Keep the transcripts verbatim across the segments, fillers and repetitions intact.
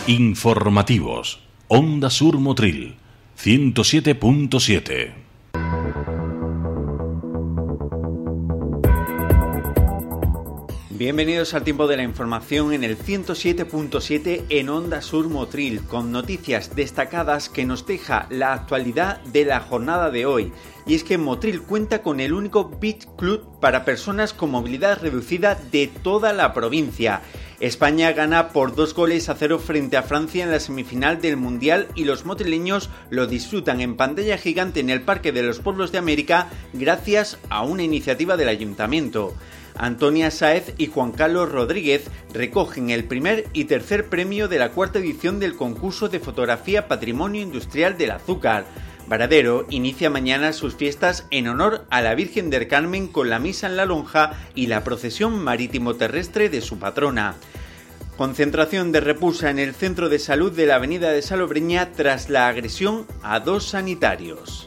Informativos. Onda Sur Motril, ciento siete punto siete. Bienvenidos al tiempo de la información en el ciento siete punto siete en Onda Sur Motril, con noticias destacadas que nos deja la actualidad de la jornada de hoy. Y es que Motril cuenta con el único Beach Club para personas con movilidad reducida de toda la provincia. España gana por dos goles a cero frente a Francia en la semifinal del Mundial y los motrileños lo disfrutan en pantalla gigante en el Parque de los Pueblos de América gracias a una iniciativa del Ayuntamiento. Antonia Sáez y Juan Carlos Rodríguez recogen el primer y tercer premio de la cuarta edición del concurso de fotografía Patrimonio Industrial del Azúcar. Varadero inicia mañana sus fiestas en honor a la Virgen del Carmen con la misa en la lonja y la procesión marítimo-terrestre de su patrona. Concentración de repulsa en el centro de salud de la avenida de Salobreña tras la agresión a dos sanitarios.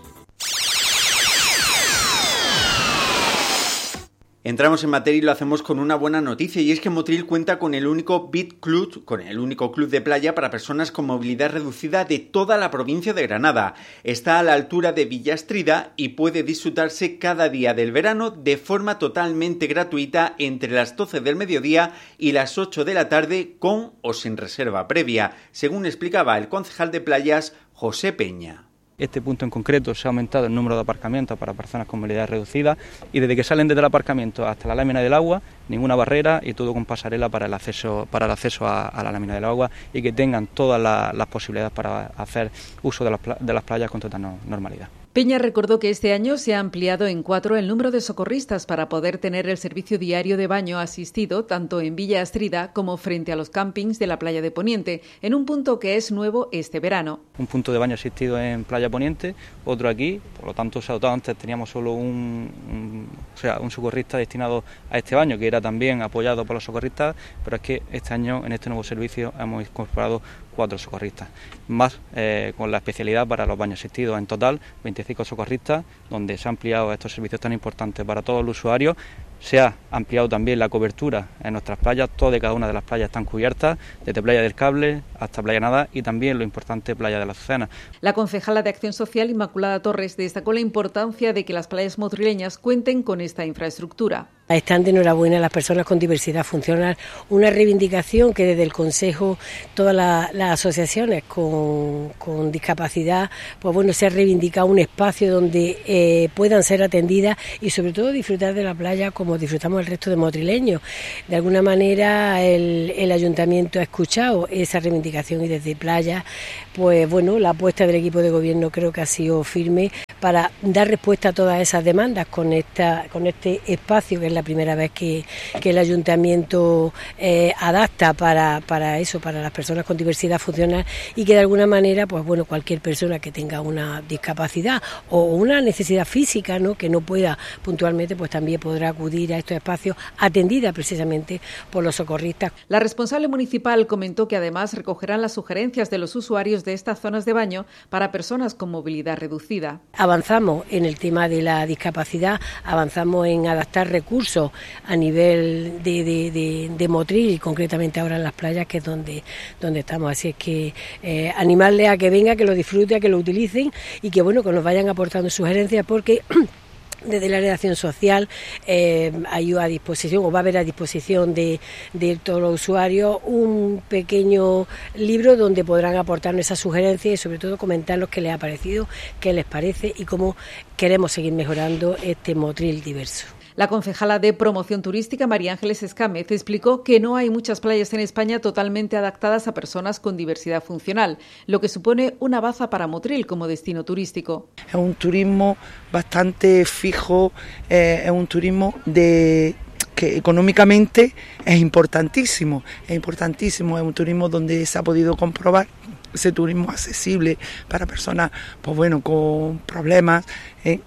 Entramos en materia y lo hacemos con una buena noticia, y es que Motril cuenta con el único Beach Club, con el único club de playa para personas con movilidad reducida de toda la provincia de Granada. Está a la altura de Villastrida y puede disfrutarse cada día del verano de forma totalmente gratuita entre las doce del mediodía y las ocho de la tarde, con o sin reserva previa, según explicaba el concejal de playas José Peña. Este punto en concreto se ha aumentado el número de aparcamientos para personas con movilidad reducida y desde que salen desde el aparcamiento hasta la lámina del agua, ninguna barrera y todo con pasarela para el acceso, para el acceso a, a la lámina del agua, y que tengan todas la, las posibilidades para hacer uso de las, de las playas con total no, normalidad. Peña recordó que este año se ha ampliado en cuatro el número de socorristas para poder tener el servicio diario de baño asistido tanto en Villa Astrida como frente a los campings de la playa de Poniente, en un punto que es nuevo este verano. Un punto de baño asistido en Playa Poniente, otro aquí, por lo tanto, o sea, antes teníamos solo un, un, o sea, un socorrista destinado a este baño, que era también apoyado por los socorristas, pero es que este año en este nuevo servicio hemos incorporado cuatro socorristas, más eh, con la especialidad para los baños asistidos. En total, veinticinco socorristas, donde se han ampliado estos servicios tan importantes para todos los usuarios. Se ha ampliado también la cobertura en nuestras playas, todas y cada una de las playas están cubiertas, desde Playa del Cable hasta Playa Nada y también lo importante, Playa de la Azucena. La concejala de Acción Social, Inmaculada Torres, destacó la importancia de que las playas motrileñas cuenten con esta infraestructura. Están de enhorabuena las personas con diversidad funcional, una reivindicación que desde el Consejo, todas la, las asociaciones con, con discapacidad, pues bueno, se ha reivindicado un espacio donde eh, puedan ser atendidas y sobre todo disfrutar de la playa como disfrutamos el resto de motrileños. De alguna manera el, el Ayuntamiento ha escuchado esa reivindicación y desde playa, pues bueno, la apuesta del equipo de gobierno creo que ha sido firme para dar respuesta a todas esas demandas con esta con este espacio, que es la primera vez que, que el Ayuntamiento eh, adapta para, para eso, para las personas con diversidad funcional, y que de alguna manera, pues bueno, cualquier persona que tenga una discapacidad o una necesidad física, ¿no?, que no pueda puntualmente, pues también podrá acudir a estos espacios atendida precisamente por los socorristas. La responsable municipal comentó que además recogerán las sugerencias de los usuarios de estas zonas de baño para personas con movilidad reducida. Avanzamos en el tema de la discapacidad, avanzamos en adaptar recursos a nivel de, de, de, de Motril y concretamente ahora en las playas, que es donde, donde estamos. Así es que eh, animarles a que venga, que lo disfruten, a que lo utilicen y que bueno, que nos vayan aportando sugerencias, porque desde el área de acción social eh, hay a disposición, o va a haber a disposición de, de todos los usuarios, un pequeño libro donde podrán aportarnos esas sugerencias y sobre todo comentarnos qué les ha parecido, qué les parece y cómo queremos seguir mejorando este Motril diverso. La concejala de Promoción Turística, María Ángeles Escámez, explicó que no hay muchas playas en España totalmente adaptadas a personas con diversidad funcional, lo que supone una baza para Motril como destino turístico. Es un turismo bastante fijo, eh, es un turismo de que económicamente es importantísimo, es importantísimo, es un turismo donde se ha podido comprobar ese turismo accesible para personas, pues bueno, con problemas, eh,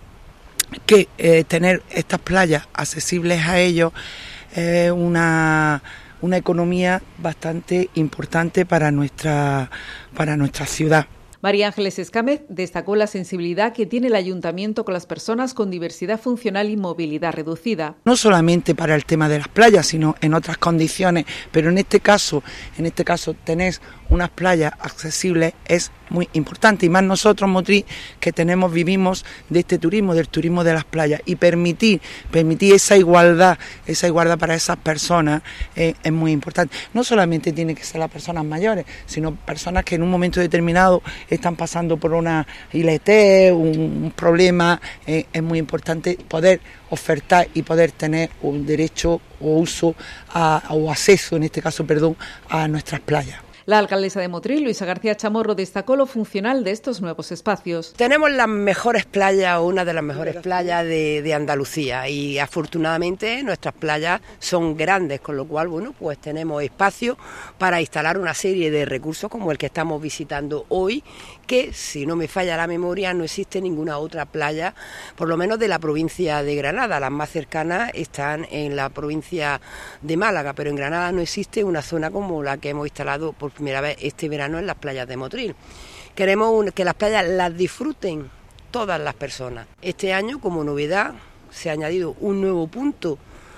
que eh, tener estas playas accesibles a ellos es eh, una, una economía bastante importante para nuestra, para nuestra ciudad. María Ángeles Escámez destacó la sensibilidad que tiene el Ayuntamiento con las personas con diversidad funcional y movilidad reducida. No solamente para el tema de las playas, sino en otras condiciones, pero en este caso, en este caso tener unas playas accesibles es muy importante, y más nosotros, Motril, que tenemos, vivimos de este turismo, del turismo de las playas, y permitir, permitir esa igualdad, esa igualdad para esas personas eh, es muy importante. No solamente tiene que ser las personas mayores, sino personas que en un momento determinado están pasando por una I L T, un, un problema, eh, es muy importante poder ofertar y poder tener un derecho o uso a, o acceso, en este caso, perdón, a nuestras playas. La alcaldesa de Motril, Luisa García Chamorro, destacó lo funcional de estos nuevos espacios. Tenemos las mejores playas, o una de las mejores playas de, de Andalucía, y afortunadamente nuestras playas son grandes, con lo cual, bueno, pues tenemos espacio para instalar una serie de recursos como el que estamos visitando hoy, que, si no me falla la memoria, no existe ninguna otra playa, por lo menos de la provincia de Granada. Las más cercanas están en la provincia de Málaga, pero en Granada no existe una zona como la que hemos instalado por primera vez este verano en las playas de Motril. Queremos un, que las playas las disfruten todas las personas. Este año, como novedad, se ha añadido un nuevo punto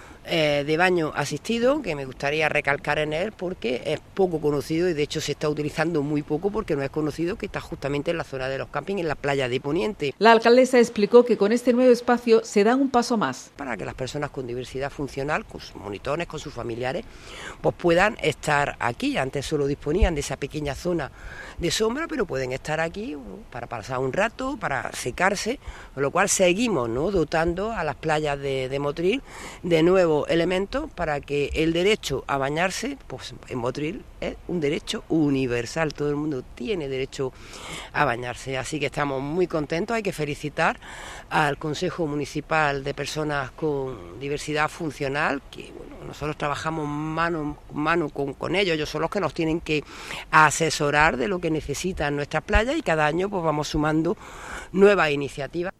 eh, de baño asistido, que me gustaría recalcar en él porque es poco conocido, y de hecho se está utilizando muy poco porque no es conocido, que está justamente en la zona de los campings, en la playa de Poniente. La alcaldesa explicó que con este nuevo espacio se da un paso más. Para que las personas con diversidad funcional, con sus monitores, con sus familiares, pues puedan estar aquí. Antes solo disponían de esa pequeña zona de sombra, pero pueden estar aquí para pasar un rato, para secarse, con lo cual seguimos, ¿no?, dotando a las playas de, de Motril de nuevos elementos para que el derecho a bañarse, pues en Motril es un derecho universal, todo el mundo tiene derecho a bañarse, así que estamos muy contentos. Hay que felicitar al Consejo Municipal de Personas con Diversidad Funcional, que bueno, nosotros trabajamos mano a mano con, con ellos, ellos son los que nos tienen que asesorar de lo que necesitan nuestras playas, y cada año pues vamos sumando nuevas iniciativas.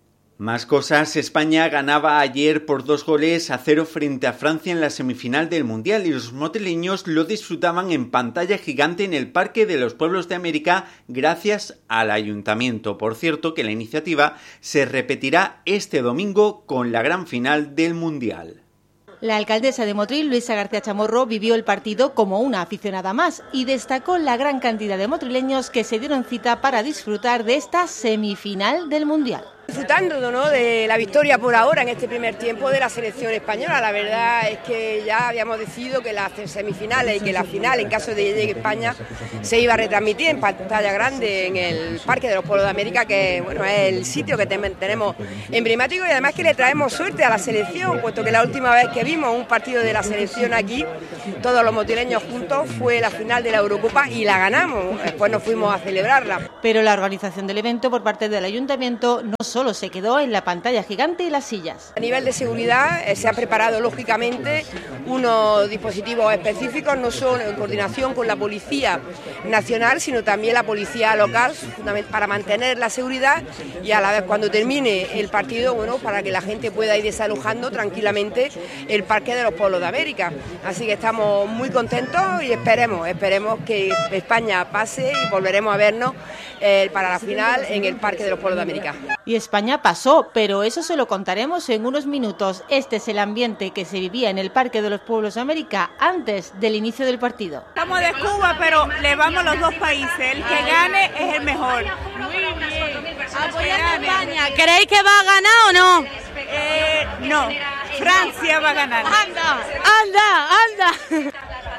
Más cosas. España ganaba ayer por dos goles a cero frente a Francia en la semifinal del Mundial, y los motrileños lo disfrutaban en pantalla gigante en el Parque de los Pueblos de América gracias al Ayuntamiento. Por cierto, que la iniciativa se repetirá este domingo con la gran final del Mundial. La alcaldesa de Motril, Luisa García Chamorro, vivió el partido como una aficionada más y destacó la gran cantidad de motrileños que se dieron cita para disfrutar de esta semifinal del Mundial. Disfrutando, ¿no?, de la victoria por ahora en este primer tiempo de la selección española. La verdad es que ya habíamos decidido que las semifinales y que la final, en caso de que llegue España, se iba a retransmitir en pantalla grande en el Parque de los Pueblos de América, que bueno, es el sitio que tenemos emblemático, y además que le traemos suerte a la selección, puesto que la última vez que vimos un partido de la selección aquí, todos los motrileños juntos, fue la final de la Eurocopa y la ganamos. Después nos fuimos a celebrarla. Pero la organización del evento por parte del Ayuntamiento no solo solo se quedó en la pantalla gigante y las sillas. A nivel de seguridad eh, se han preparado lógicamente unos dispositivos específicos, no solo en coordinación con la Policía Nacional, sino también la Policía Local, para mantener la seguridad, y a la vez cuando termine el partido, bueno, para que la gente pueda ir desalojando tranquilamente el Parque de los Pueblos de América. Así que estamos muy contentos y esperemos, esperemos que España pase y volveremos a vernos eh, para la final en el Parque de los Pueblos de América. Y España pasó, pero eso se lo contaremos en unos minutos. Este es el ambiente que se vivía en el Parque de los Pueblos de América antes del inicio del partido. Estamos de Cuba, pero le vamos a los dos países. El que gane es el mejor. Muy bien. Apoyando a España. ¿Creéis que va a ganar o no? Eh, no, Francia va a ganar. Anda, anda, anda.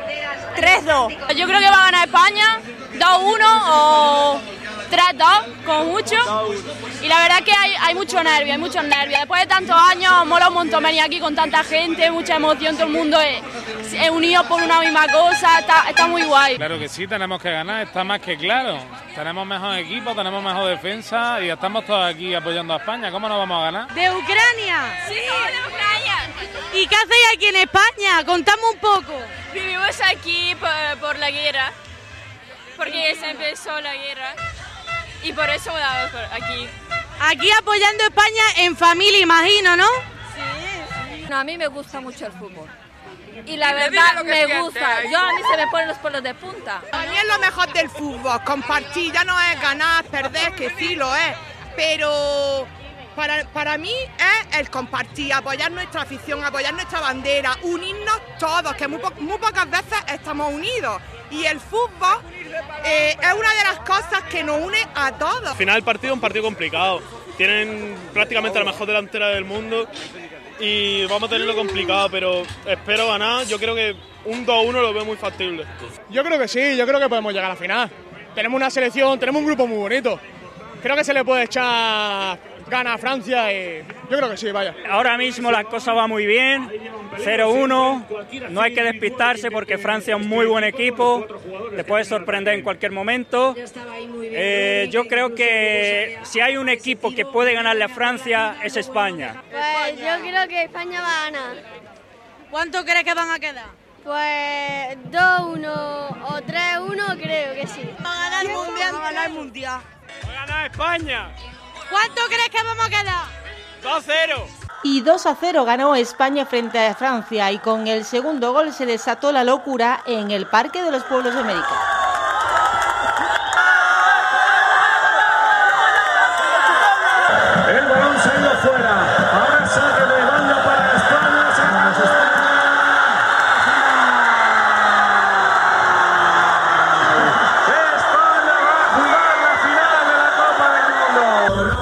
tres dos. Yo creo que va a ganar España dos uno o tres dos, con mucho. Y la verdad que hay, hay mucho nervio, hay muchos nervios. Después de tantos años, mola un montón venir aquí con tanta gente, mucha emoción, todo el mundo es, es unido por una misma cosa, está, está muy guay. Claro que sí, tenemos que ganar, está más que claro. Tenemos mejor equipo, tenemos mejor defensa y estamos todos aquí apoyando a España. ¿Cómo no vamos a ganar? ¿De Ucrania? Sí, de Ucrania. ¿Y qué hacéis aquí en España? Contame un poco. Vivimos aquí por, por la guerra, porque se empezó la guerra. Y por eso vamos aquí. Aquí apoyando a España en familia, imagino, ¿no? Sí. No, a mí me gusta mucho el fútbol. y la verdad me gusta. Yo a mí se me ponen los pelos de punta. A mí es lo mejor del fútbol, compartir, ya no es ganar, perder, que sí lo es, pero para, para mí es el compartir, apoyar nuestra afición, apoyar nuestra bandera, unirnos todos, que muy, po muy pocas veces estamos unidos. Y el fútbol eh, es una de las cosas que nos une a todos. Al final el partido es un partido complicado. Tienen prácticamente la mejor delantera del mundo y vamos a tenerlo complicado, pero espero ganar. Yo creo que un dos uno lo veo muy factible. Yo creo que sí, yo creo que podemos llegar a la final. Tenemos una selección, tenemos un grupo muy bonito. Creo que se le puede echar ganas a Francia y yo creo que sí, vaya. Ahora mismo la cosa va muy bien, cero uno, no hay que despistarse porque Francia es un muy buen equipo, te puede sorprender en cualquier momento. Eh, yo creo que si hay un equipo que puede ganarle a Francia es España. Pues yo creo que España va a ganar. ¿Cuánto crees que van a quedar? Pues dos uno o tres uno creo que sí. Va a ganar el Mundial. Va a ganar el Mundial. Va a ganar España. ¿Cuánto crees que vamos a quedar? dos cero. Y dos a cero ganó España frente a Francia y con el segundo gol se desató la locura en el Parque de los Pueblos de América. El balón se ha ido fuera. Ahora saque de banda para España. Se España. España va a jugar la final de la Copa del Mundo.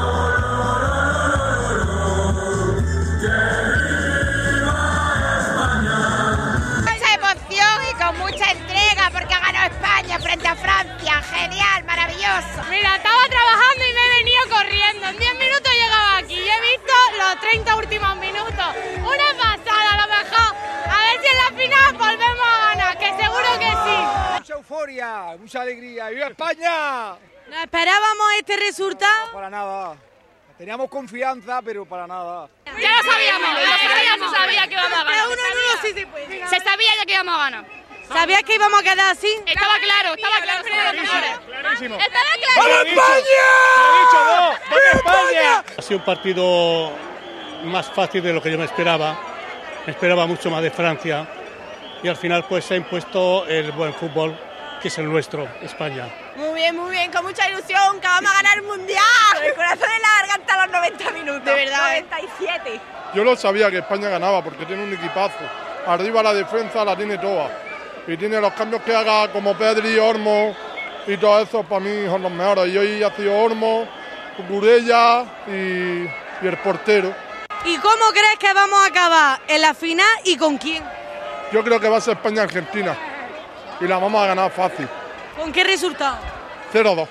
Mucha emoción y con mucha entrega porque ha ganado España frente a Francia. Genial, maravilloso. Mira, estaba trabajando y me he venido corriendo. En diez minutos he llegado aquí y he visto los treinta últimos minutos. Una pasada, a lo mejor. A ver si en la final volvemos a ganar, que seguro que sí. Mucha euforia, mucha alegría. ¡Viva España! ¿Nos esperábamos este resultado? Para nada. Teníamos confianza, pero para nada. Ya lo sabíamos, ya se sabía que íbamos a ganar. Uno en uno sí se puede. Se sabía ya que íbamos a ganar. ¿Sabías que íbamos a quedar así? Estaba claro, estaba claro. Clarísimo. Estaba claro. ¡Vamos España! ¡Viva España! Ha sido un partido más fácil de lo que yo me esperaba. Me esperaba mucho más de Francia. Y al final pues se ha impuesto el buen fútbol, que es el nuestro, España. Muy bien, muy bien, con mucha ilusión, que vamos a ganar el Mundial. El corazón en la garganta a los noventa minutos. De verdad. noventa y siete. Yo lo sabía que España ganaba porque tiene un equipazo. Arriba la defensa la tiene toda. Y tiene los cambios que haga como Pedri, Olmo y todo eso, para mí son los mejores. Y hoy ha sido Olmo, Cucurella y, y el portero. ¿Y cómo crees que vamos a acabar en la final y con quién? Yo creo que va a ser España-Argentina y la vamos a ganar fácil. ¿Con qué resultado? cero dos.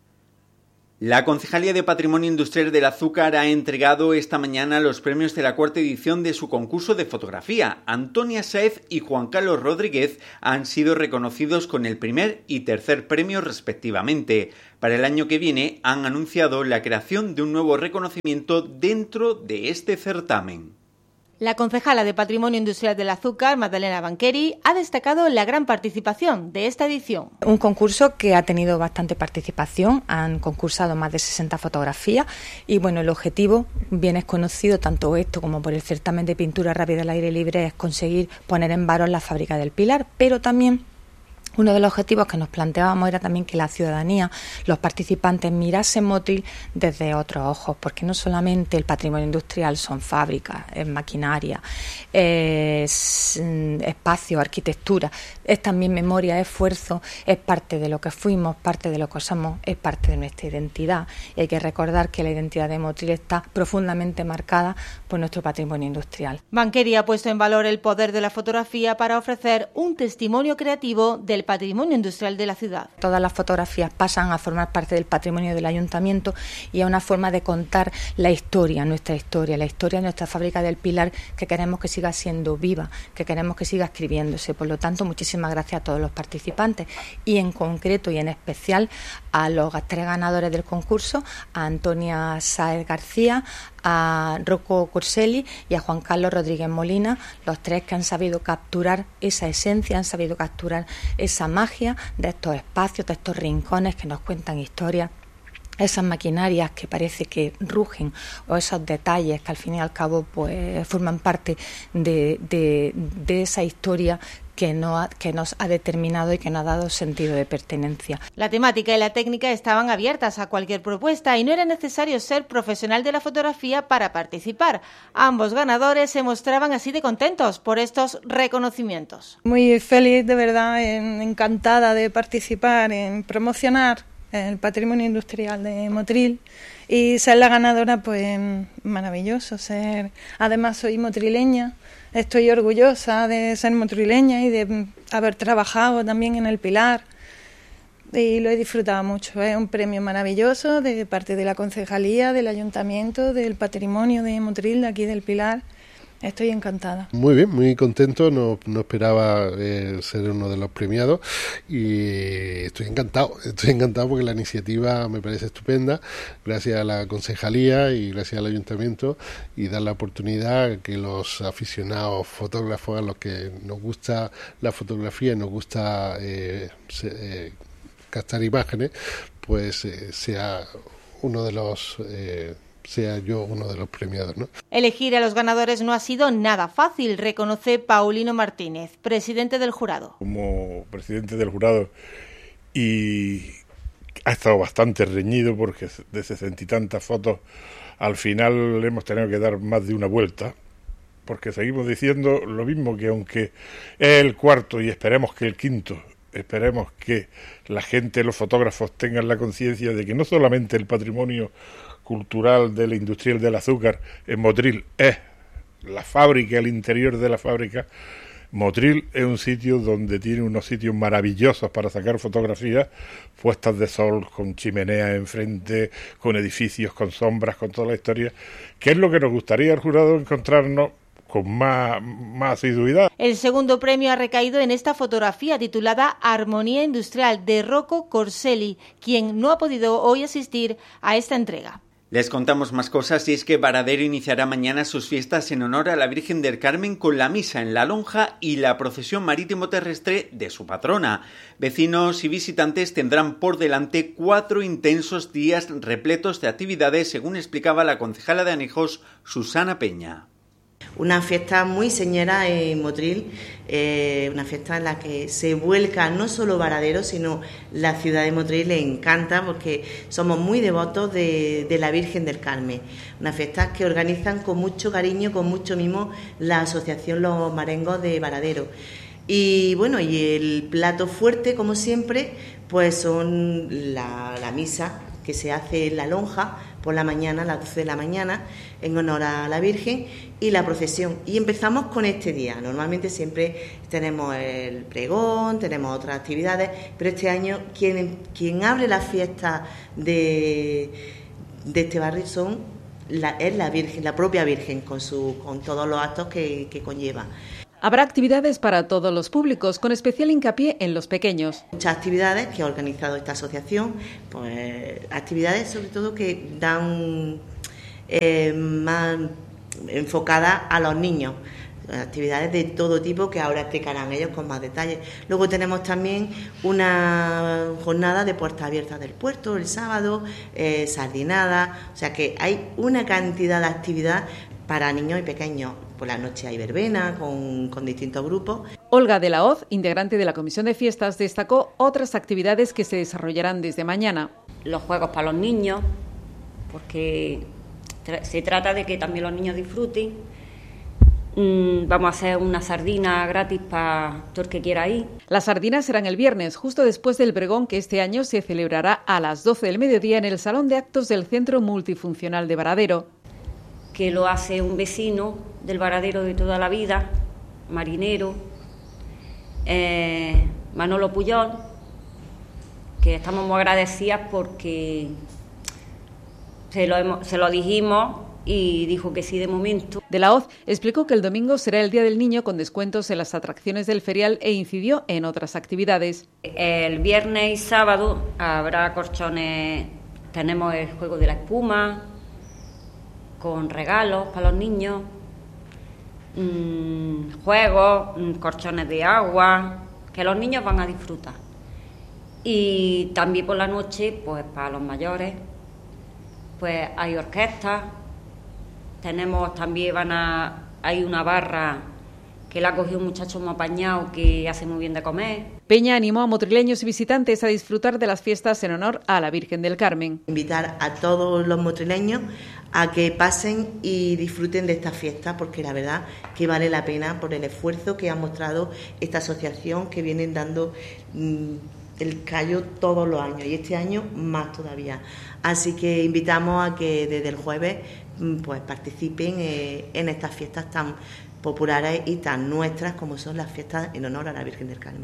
La Concejalía de Patrimonio Industrial del Azúcar ha entregado esta mañana los premios de la cuarta edición de su concurso de fotografía. Antonia Sáez y Juan Carlos Rodríguez han sido reconocidos con el primer y tercer premio respectivamente. Para el año que viene han anunciado la creación de un nuevo reconocimiento dentro de este certamen. La concejala de Patrimonio Industrial del Azúcar, Magdalena Banqueri, ha destacado la gran participación de esta edición. Un concurso que ha tenido bastante participación, han concursado más de sesenta fotografías y bueno, el objetivo, bien es conocido tanto esto como por el certamen de pintura rápida al aire libre, es conseguir poner en valor la fábrica del Pilar, pero también uno de los objetivos que nos planteábamos era también que la ciudadanía, los participantes, mirasen Motril desde otros ojos, porque no solamente el patrimonio industrial son fábricas, es maquinaria, es espacio, arquitectura, es también memoria, esfuerzo, es parte de lo que fuimos, parte de lo que somos, es parte de nuestra identidad. Y hay que recordar que la identidad de Motril está profundamente marcada por nuestro patrimonio industrial. Banqueri ha puesto en valor el poder de la fotografía para ofrecer un testimonio creativo del patrimonio industrial de la ciudad. Todas las fotografías pasan a formar parte del patrimonio del ayuntamiento y es una forma de contar la historia, nuestra historia, la historia de nuestra fábrica del Pilar, que queremos que siga siendo viva, que queremos que siga escribiéndose. Por lo tanto, muchísimas gracias a todos los participantes y en concreto y en especial a los tres ganadores del concurso, a Antonia Sáez García, a Rocco Corselli y a Juan Carlos Rodríguez Molina, los tres que han sabido capturar esa esencia, han sabido capturar esa magia de estos espacios, de estos rincones que nos cuentan historias esas maquinarias que parece que rugen o esos detalles que al fin y al cabo pues forman parte de, de, de esa historia que, no ha, que nos ha determinado y que nos ha dado sentido de pertenencia. La temática y la técnica estaban abiertas a cualquier propuesta y no era necesario ser profesional de la fotografía para participar. Ambos ganadores se mostraban así de contentos por estos reconocimientos. Muy feliz, de verdad, encantada de participar en promocionar el patrimonio industrial de Motril y ser la ganadora, pues maravilloso. Ser, además soy motrileña, estoy orgullosa de ser motrileña y de haber trabajado también en el Pilar y lo he disfrutado mucho. Es un premio maravilloso de parte de la concejalía, del ayuntamiento, del patrimonio de Motril, de aquí del Pilar. Estoy encantada. Muy bien, muy contento, no, no esperaba eh, ser uno de los premiados y estoy encantado, estoy encantado porque la iniciativa me parece estupenda, gracias a la concejalía y gracias al ayuntamiento, y dar la oportunidad a que los aficionados fotógrafos, a los que nos gusta la fotografía y nos gusta eh, se, eh, captar imágenes, pues eh, sea uno de los... Eh, sea yo uno de los premiados, ¿no? Elegir a los ganadores no ha sido nada fácil, reconoce Paulino Martínez, presidente del jurado. Como presidente del jurado, y ha estado bastante reñido porque de sesenta y tantas fotos al final hemos tenido que dar más de una vuelta, porque seguimos diciendo lo mismo, que aunque es el cuarto y esperemos que el quinto, esperemos que la gente, los fotógrafos tengan la conciencia de que no solamente el patrimonio cultural de la industrial del azúcar en Motril es la fábrica, el interior de la fábrica. Motril es un sitio donde tiene unos sitios maravillosos para sacar fotografías, puestas de sol, con chimeneas enfrente, con edificios, con sombras, con toda la historia, que es lo que nos gustaría al jurado encontrarnos con más, más asiduidad. El segundo premio ha recaído en esta fotografía titulada Armonía Industrial, de Rocco Corselli, quien no ha podido hoy asistir a esta entrega. Les contamos más cosas, y es que Varadero iniciará mañana sus fiestas en honor a la Virgen del Carmen con la misa en la lonja y la procesión marítimo terrestre de su patrona. Vecinos y visitantes tendrán por delante cuatro intensos días repletos de actividades, según explicaba la concejala de Anejos, Susana Peña. Una fiesta muy señera en Motril, eh, una fiesta en la que se vuelca no solo Varadero, sino la ciudad de Motril. Le encanta porque somos muy devotos de, de la Virgen del Carmen. Una fiesta que organizan con mucho cariño, con mucho mimo, la asociación Los Marengos de Varadero. Y bueno, y el plato fuerte, como siempre, pues son la, la misa que se hace en la lonja por la mañana, a las doce de la mañana, en honor a la Virgen, y la procesión. Y empezamos con este día. Normalmente siempre tenemos el pregón, tenemos otras actividades, pero este año quien, quien abre la fiesta de, de este barrio son la, es la Virgen, la propia Virgen, con, su, con todos los actos que, que conlleva. Habrá actividades para todos los públicos, con especial hincapié en los pequeños. Muchas actividades que ha organizado esta asociación, pues actividades sobre todo que dan eh, más enfocadas a los niños. Actividades de todo tipo que ahora explicarán ellos con más detalle. Luego tenemos también una jornada de puertas abiertas del puerto el sábado, eh, sardinada, o sea que hay una cantidad de actividad para niños y pequeños. Por la noche hay verbena con, con distintos grupos. Olga de la Hoz, integrante de la Comisión de Fiestas, destacó otras actividades que se desarrollarán desde mañana. Los juegos para los niños, porque tra- se trata de que también los niños disfruten. Mm, vamos a hacer una sardina gratis para todo el que quiera ir. Las sardinas serán el viernes, justo después del pregón, que este año se celebrará a las doce del mediodía en el Salón de Actos del Centro Multifuncional de Varadero. Que lo hace un vecino del Varadero de toda la vida, marinero, eh, Manolo Puyol, que estamos muy agradecidas porque se lo, hemos, se lo dijimos y dijo que sí de momento. De la Hoz explicó que el domingo será el Día del Niño con descuentos en las atracciones del ferial e incidió en otras actividades. El viernes y sábado habrá colchones, tenemos el juego de la espuma, con regalos para los niños, mmm, juegos, mmm, colchones de agua, que los niños van a disfrutar. Y también por la noche, pues para los mayores, pues hay orquestas, tenemos también, van a, hay una barra que la ha cogido un muchacho muy apañado que hace muy bien de comer. Peña animó a motrileños y visitantes a disfrutar de las fiestas en honor a la Virgen del Carmen. Invitar a todos los motrileños a que pasen y disfruten de esta fiesta, porque la verdad que vale la pena por el esfuerzo que ha mostrado esta asociación, que vienen dando mmm, el callo todos los años y este año más todavía. Así que invitamos a que desde el jueves pues participen eh, en estas fiestas tan populares y tan nuestras como son las fiestas en honor a la Virgen del Carmen.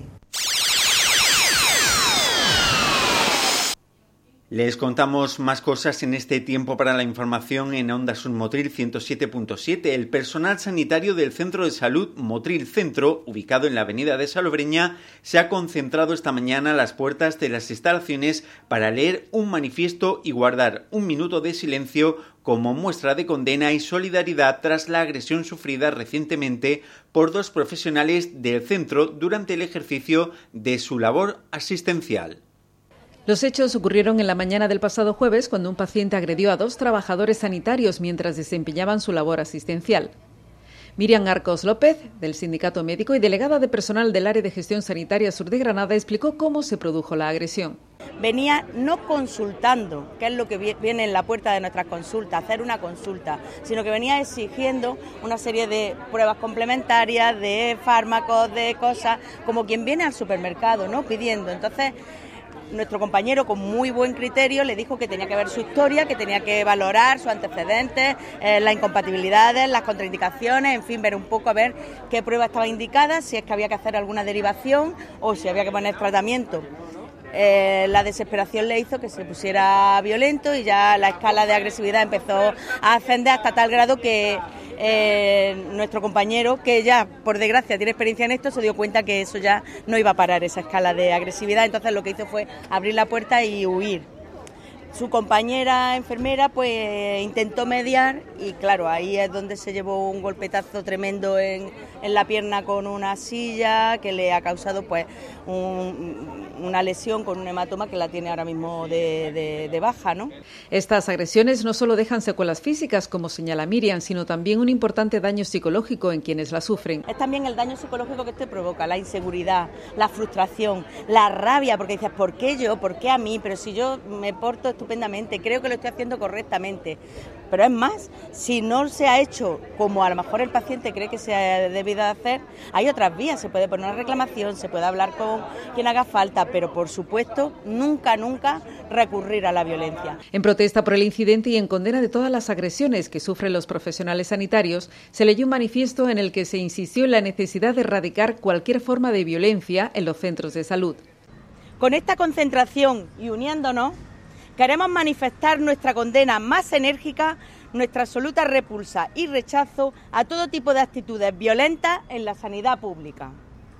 Les contamos más cosas en este tiempo para la información en Onda Sur Motril ciento siete punto siete. El personal sanitario del Centro de Salud Motril Centro, ubicado en la avenida de Salobreña, se ha concentrado esta mañana a las puertas de las instalaciones para leer un manifiesto y guardar un minuto de silencio como muestra de condena y solidaridad tras la agresión sufrida recientemente por dos profesionales del centro durante el ejercicio de su labor asistencial. Los hechos ocurrieron en la mañana del pasado jueves cuando un paciente agredió a dos trabajadores sanitarios mientras desempeñaban su labor asistencial. Miriam Arcos López, del Sindicato Médico y delegada de personal del Área de Gestión Sanitaria Sur de Granada, explicó cómo se produjo la agresión. Venía no consultando, que es lo que viene en la puerta de nuestras consultas, hacer una consulta, sino que venía exigiendo una serie de pruebas complementarias, de fármacos, de cosas, como quien viene al supermercado, ¿no? Pidiendo. Entonces, nuestro compañero, con muy buen criterio, le dijo que tenía que ver su historia, que tenía que valorar sus antecedentes, eh, las incompatibilidades, las contraindicaciones, en fin, ver un poco a ver qué prueba estaba indicada, si es que había que hacer alguna derivación o si había que poner tratamiento. Eh, la desesperación le hizo que se pusiera violento y ya la escala de agresividad empezó a ascender hasta tal grado que eh, nuestro compañero, que ya por desgracia tiene experiencia en esto, se dio cuenta que eso ya no iba a parar, esa escala de agresividad. Entonces lo que hizo fue abrir la puerta y huir. Su compañera enfermera pues intentó mediar y claro, ahí es donde se llevó un golpetazo tremendo en, en la pierna con una silla que le ha causado pues un, una lesión con un hematoma que la tiene ahora mismo de, de, de baja, ¿no? Estas agresiones no solo dejan secuelas físicas, como señala Miriam, sino también un importante daño psicológico en quienes la sufren. Es también el daño psicológico que te provoca, la inseguridad, la frustración, la rabia, porque dices, ¿por qué yo? ¿Por qué a mí? Pero si yo me porto estupendamente, creo que lo estoy haciendo correctamente. Pero es más, si no se ha hecho como a lo mejor el paciente cree que se ha debido hacer, hay otras vías, se puede poner una reclamación, se puede hablar con quien haga falta, pero por supuesto nunca, nunca recurrir a la violencia. En protesta por el incidente y en condena de todas las agresiones que sufren los profesionales sanitarios, se leyó un manifiesto en el que se insistió en la necesidad de erradicar cualquier forma de violencia en los centros de salud. Con esta concentración y uniéndonos, queremos manifestar nuestra condena más enérgica, nuestra absoluta repulsa y rechazo a todo tipo de actitudes violentas en la sanidad pública.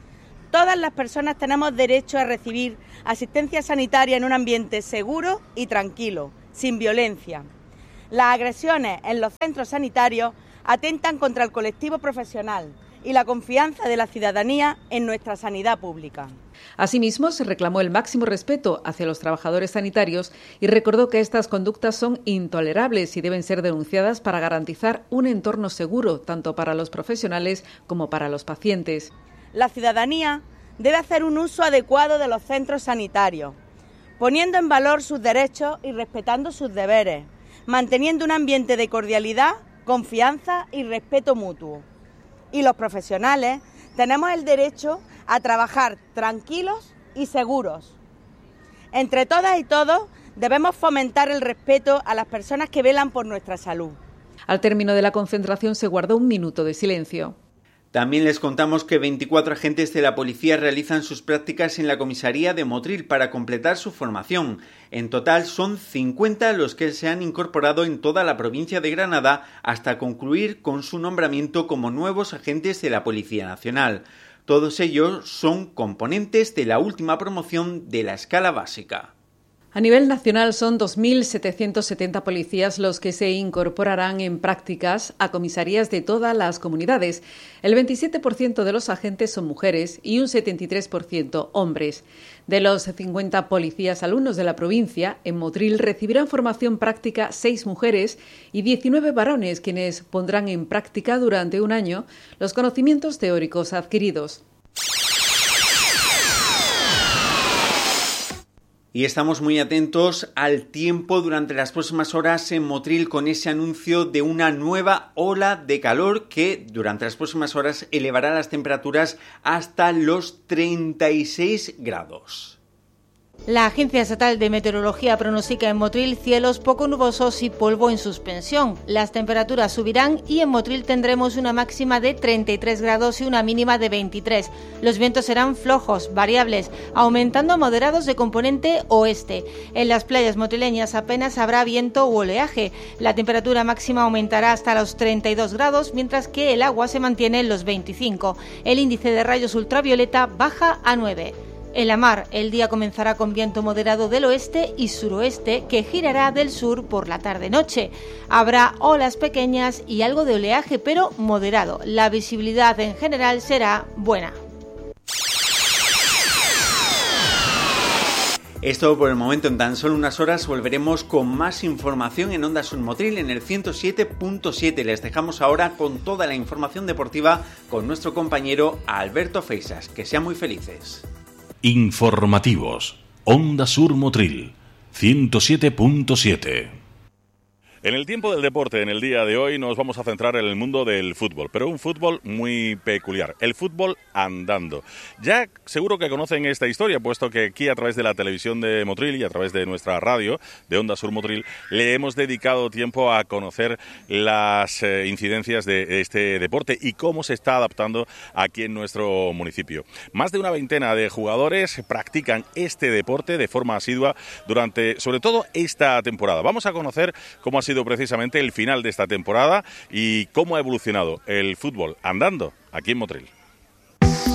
Todas las personas tenemos derecho a recibir asistencia sanitaria en un ambiente seguro y tranquilo, sin violencia. Las agresiones en los centros sanitarios atentan contra el colectivo profesional y la confianza de la ciudadanía en nuestra sanidad pública. Asimismo, se reclamó el máximo respeto hacia los trabajadores sanitarios y recordó que estas conductas son intolerables y deben ser denunciadas para garantizar un entorno seguro tanto para los profesionales como para los pacientes. La ciudadanía debe hacer un uso adecuado de los centros sanitarios, poniendo en valor sus derechos y respetando sus deberes, manteniendo un ambiente de cordialidad, confianza y respeto mutuo. Y los profesionales tenemos el derecho a trabajar tranquilos y seguros. Entre todas y todos debemos fomentar el respeto a las personas que velan por nuestra salud. Al término de la concentración se guardó un minuto de silencio. También les contamos que veinticuatro agentes de la policía realizan sus prácticas en la comisaría de Motril para completar su formación. En total son cincuenta los que se han incorporado en toda la provincia de Granada hasta concluir con su nombramiento como nuevos agentes de la Policía Nacional. Todos ellos son componentes de la última promoción de la escala básica. A nivel nacional son dos mil setecientos setenta policías los que se incorporarán en prácticas a comisarías de todas las comunidades. El veintisiete por ciento de los agentes son mujeres y un setenta y tres por ciento hombres. De los cincuenta policías alumnos de la provincia, en Motril recibirán formación práctica seis mujeres y diecinueve varones, quienes pondrán en práctica durante un año los conocimientos teóricos adquiridos. Y estamos muy atentos al tiempo durante las próximas horas en Motril con ese anuncio de una nueva ola de calor que durante las próximas horas elevará las temperaturas hasta los treinta y seis grados. La Agencia Estatal de Meteorología pronostica en Motril cielos poco nubosos y polvo en suspensión. Las temperaturas subirán y en Motril tendremos una máxima de treinta y tres grados y una mínima de veintitrés. Los vientos serán flojos, variables, aumentando a moderados de componente oeste. En las playas motrileñas apenas habrá viento u oleaje. La temperatura máxima aumentará hasta los treinta y dos grados, mientras que el agua se mantiene en los veinticinco. El índice de rayos ultravioleta baja a nueve. En la mar, el día comenzará con viento moderado del oeste y suroeste que girará del sur por la tarde-noche. Habrá olas pequeñas y algo de oleaje, pero moderado. La visibilidad en general será buena. Esto por el momento. En tan solo unas horas volveremos con más información en Onda Sur Motril en el ciento siete punto siete. Les dejamos ahora con toda la información deportiva con nuestro compañero Alberto Feisas. Que sean muy felices. Informativos. Onda Sur Motril, ciento siete punto siete. En el tiempo del deporte, en el día de hoy, nos vamos a centrar en el mundo del fútbol, pero un fútbol muy peculiar, el fútbol andando. Ya seguro que conocen esta historia, puesto que aquí a través de la televisión de Motril y a través de nuestra radio, de Onda Sur Motril, le hemos dedicado tiempo a conocer las eh, incidencias de este deporte y cómo se está adaptando aquí en nuestro municipio. Más de una veintena de jugadores practican este deporte de forma asidua durante, sobre todo, esta temporada. Vamos a conocer cómo ha sido precisamente el final de esta temporada y cómo ha evolucionado el fútbol andando aquí en Motril.